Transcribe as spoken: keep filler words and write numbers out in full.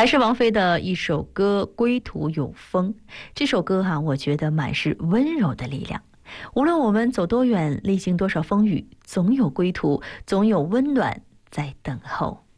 还是王菲的一首歌《归途有风》。这首歌哈、啊，我觉得满是温柔的力量。无论我们走多远，历经多少风雨，总有归途，总有温暖在等候。